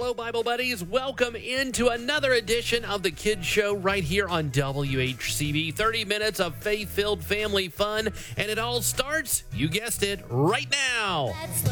Hello, Bible buddies. Welcome into another edition of the Kids Show right here on WHCB. 30 minutes of faith-filled family fun, and it all starts, you guessed it, right now. Let's